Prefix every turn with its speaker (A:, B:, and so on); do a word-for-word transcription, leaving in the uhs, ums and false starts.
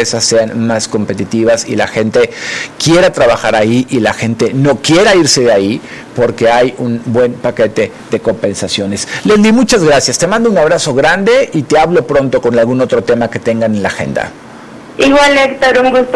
A: empresas sean más competitivas y la gente quiera trabajar ahí y la gente no quiera irse de ahí porque hay un buen paquete de compensaciones. Leslie, muchas gracias. Te mando un abrazo grande y te hablo pronto con algún otro tema que tengan en la agenda.
B: Igual, Héctor, un gusto